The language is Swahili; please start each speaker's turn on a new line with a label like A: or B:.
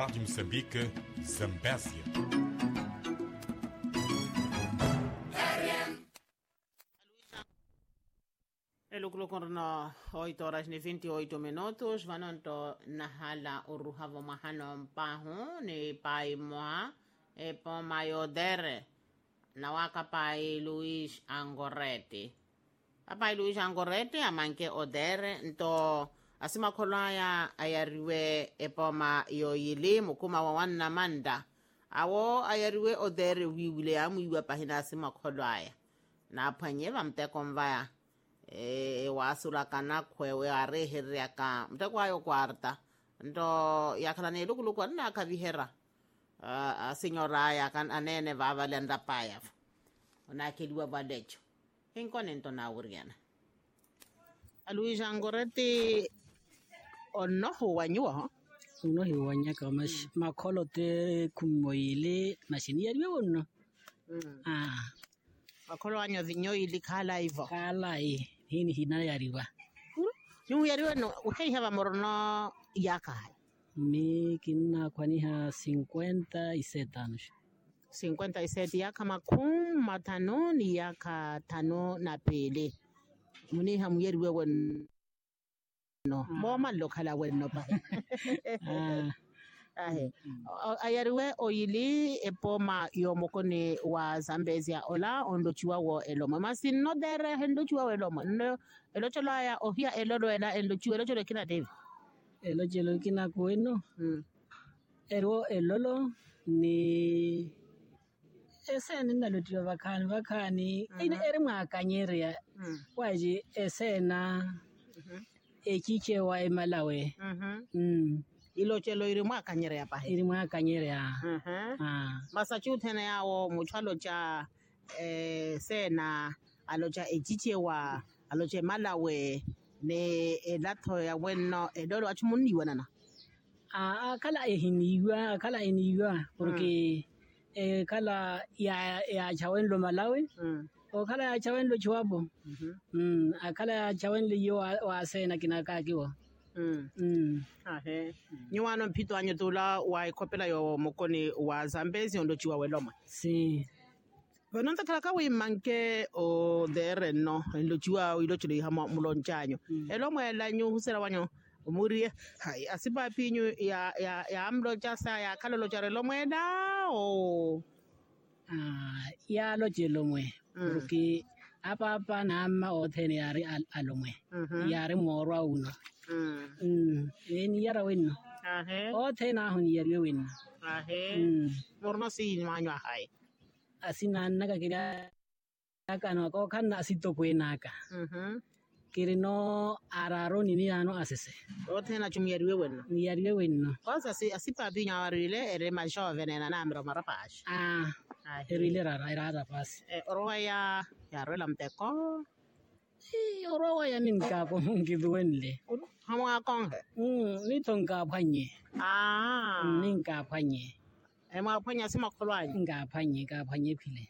A: Rádio Moçambique, Zambésia.
B: Elukulokorno 8:28. Vanonto nahala uruhavo mahano mpahu ni pai moa po mayodere nawaka pai Luis Angoreti. Pai Luis Angoreti amanke odere nto asima kolaya ayariwe epoma yoyili mukuma wawanna manda awo ayariwe odere wiwile amuiwa pahina asima kolaya na apanye vamteko mvaya wasula kana kwewe areherya ka mtekwayo kwarta ndo yakala ne lukuluku na akavihera senyora ya kan anene vavalenda paya ona keliwa valecho hinkone ndo na uriana Luis Angoreti onoho wanyuwa
C: unohi wanyaka makolo te kumoile mashini ya liwewono
B: makolo wanyo zinyo ili kala hivo
C: hini hina ya riba
B: Yung yariwe no uhei hava morono yaka
C: mi kina kwaniha 57 anos
B: 57 yaka matano ni yaka tano na pele muni hamu yariwe wen no mo malo kala wen no pa ayariwe oyili epoma yomokone wa Zambezia ola ondochua wo elomo masin no dere hendochua wo elomo no elochola ya ohia elodo ela endochua elocholo kina devi
C: elocholo kina kueno ero elolo ni ese nina lutio vakani ine eri mwakanyere ya waji esena ekiche wa Malawi
B: ilochelo iri mwakanyere ya pahe
C: iri mwakanyere ya
B: Massachusetts yawo muchalo cha sena alocha echiche wa aloche Malawi ne elato ya weno edolo achumuniwa nana
C: kala eniwa porque kala ya chawenlo Malawi o kala ya chawenlo chiwapo akala ya chawenlo yo wa sena kinakakiwa
B: Niwano mpito anyo tula wa ikopela yo mokoni wa Zambezi ondochiwa weloma
C: si
B: Vanonta kalaka we manke o dere no endochiwa ilochile hama mulonjanyo elomo elanyo husera wanyo umurie hai asipa pinyu ya amlo jasa ya kalolo jare lomweda o
C: ya lochelo mwe porque apa na othene yari alomwe yari morwa uno ni yara wenno othena huni yari wenno
B: morno si manyo hai
C: asina naga kira kana ko kana asito kwenaka kirino araro ni ano asese
B: othena chumi yari wenno
C: ni yari wenno
B: kosa si asipa pinyu awarile ere masho venena na amro marapash
C: erile rara pas
B: orowa ya rela mteko
C: orowa ya ninka ko ngidwenle
B: hamwa konge
C: ni tonga phanye ninka phanye
B: ema phanya sima kholwanye
C: nga phanye phile